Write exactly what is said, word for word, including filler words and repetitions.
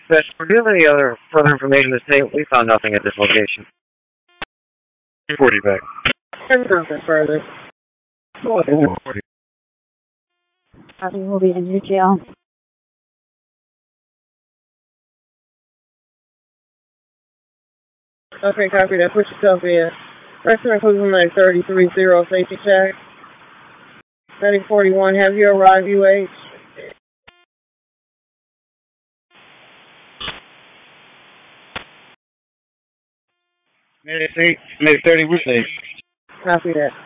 But do you have any other further information to say? We found nothing at this location. forty back. There's nothing further. Copy, will be in your jail. Okay, copy that. Put yourself in. Restaurant includes nine thirty-three zero safety check. thirty forty-one, have you arrived, U H? Mayday thirty, we're safe. Copy that.